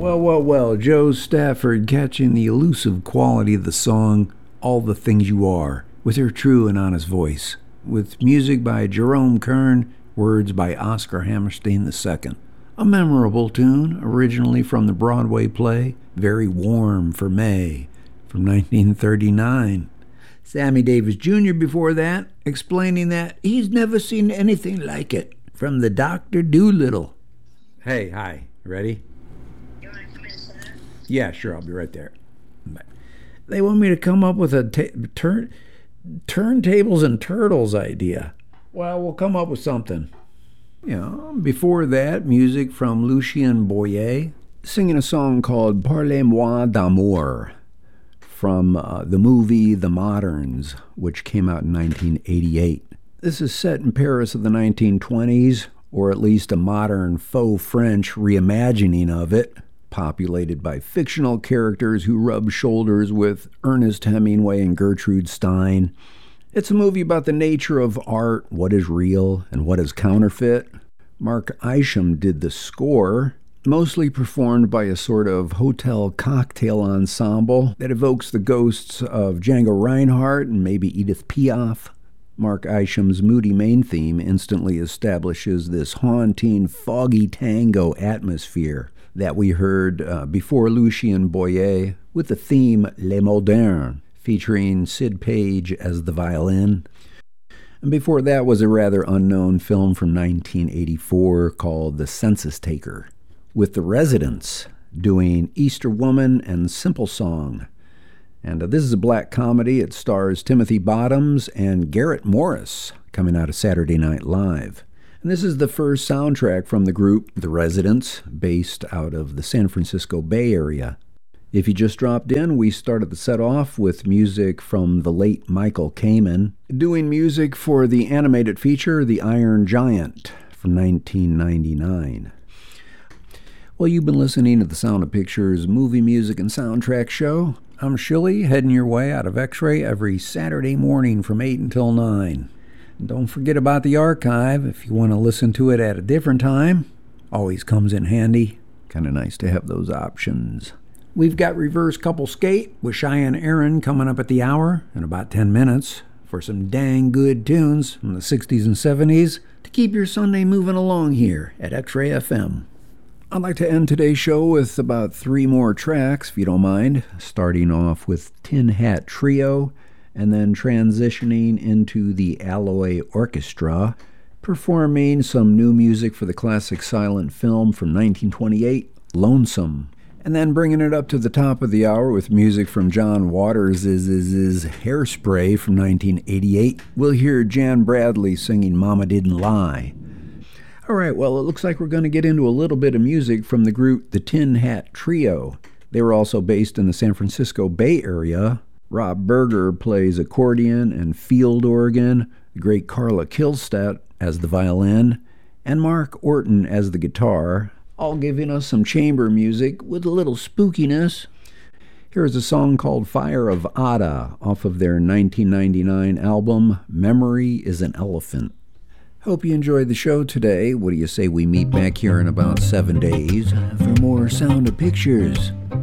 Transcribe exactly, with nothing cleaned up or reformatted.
Well, well, well, Joe Stafford catching the elusive quality of the song All the Things You Are with her true and honest voice, with music by Jerome Kern, words by Oscar Hammerstein the Second. A memorable tune, originally from the Broadway play Very Warm for May from nineteen thirty-nine. Sammy Davis Junior before that, explaining that he's never seen anything like it from the Doctor Dolittle. Hey, hi, ready? You want to come inside? Yeah, sure, I'll be right there. They want me to come up with a ta- turn turntables and turtles idea. Well, we'll come up with something. You know, before that, music from Lucien Boyer, singing a song called Parlez-moi d'amour from uh, the movie The Moderns, which came out in nineteen eighty-eight. This is set in Paris of the nineteen twenties, or at least a modern faux French reimagining of it, populated by fictional characters who rub shoulders with Ernest Hemingway and Gertrude Stein. It's a movie about the nature of art, what is real and what is counterfeit. Mark Isham did the score, mostly performed by a sort of hotel cocktail ensemble that evokes the ghosts of Django Reinhardt and maybe Edith Piaf. Mark Isham's moody main theme instantly establishes this haunting, foggy tango atmosphere that we heard uh, before Lucien Boyer with the theme Les Modernes, featuring Sid Page as the violin. And before that was a rather unknown film from nineteen eighty-four called The Census Taker, with The Residents doing Easter Woman and Simple Song. And uh, this is a black comedy. It stars Timothy Bottoms and Garrett Morris, coming out of Saturday Night Live. And this is the first soundtrack from the group The Residents, based out of the San Francisco Bay Area. If you just dropped in, we started the set off with music from the late Michael Kamen, doing music for the animated feature The Iron Giant from nineteen ninety-nine. Well, you've been listening to the Sound of Pictures movie music and soundtrack show. I'm Shilly, heading your way out of X-Ray every Saturday morning from eight until nine. And don't forget about the archive if you want to listen to it at a different time. Always comes in handy. Kind of nice to have those options. We've got Reverse Couple Skate with Cheyenne Aaron coming up at the hour in about ten minutes for some dang good tunes from the sixties and seventies to keep your Sunday moving along here at X-Ray F M. I'd like to end today's show with about three more tracks, if you don't mind, starting off with Tin Hat Trio and then transitioning into the Alloy Orchestra, performing some new music for the classic silent film from nineteen twenty-eight, Lonesome. And then bringing it up to the top of the hour with music from John Waters' is, is, is Hairspray from nineteen eighty-eight. We'll hear Jan Bradley singing Mama Didn't Lie. All right, well, it looks like we're going to get into a little bit of music from the group The Tin Hat Trio. They were also based in the San Francisco Bay Area. Rob Berger plays accordion and field organ, the great Carla Kilstedt as the violin, and Mark Orton as the guitar, all giving us some chamber music with a little spookiness. Here's a song called Fire of Ada off of their nineteen ninety-nine album, Memory is an Elephant. Hope you enjoyed the show today. What do you say we meet back here in about seven days for more Sound of Pictures?